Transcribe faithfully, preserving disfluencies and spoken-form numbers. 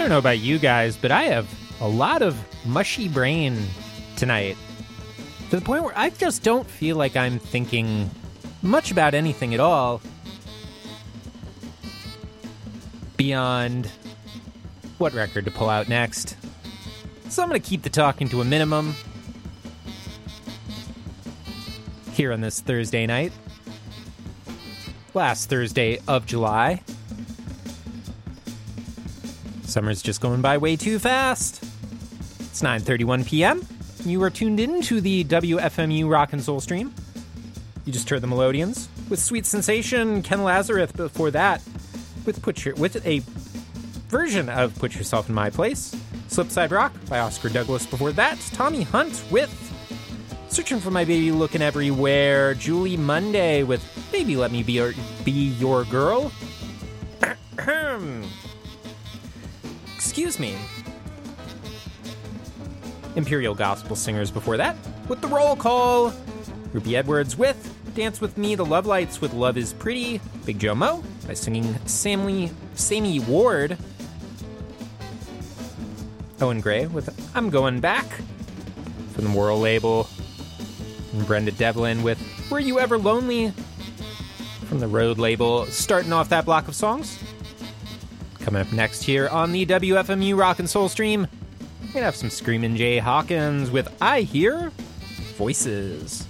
don't know about you guys, but I have a lot of mushy brain tonight. To the point where I just don't feel like I'm thinking much about anything at all beyond what record to pull out next. So I'm going to keep the talking to a minimum here on this Thursday night. Last Thursday of July. Summer's just going by way too fast. It's nine thirty-one p.m. You are tuned in to the W F M U Rock and Soul stream. You just heard the Melodians with Sweet Sensation, Ken Lazarus before that, with put your, with a version of Put Yourself in My Place. Slipside Rock by Oscar Douglas before that. Tommy Hunt with Searching for My Baby Looking Everywhere. Julie Monday with Baby Let Me Be Your, be your Girl. Excuse me. Imperial Gospel Singers before that, with the Roll Call. Ruby Edwards with Dance With Me, The Love Lights with Love Is Pretty. Big Joe Mo by singing Sammy, Sammy Ward. Owen Gray with I'm Going Back from the Whirl label. And Brenda Devlin with Were You Ever Lonely from the Road label. Starting off that block of songs. Coming up next here on the W F M U Rock and Soul stream, we're going to have some Screamin' Jay Hawkins with I Hear Voices.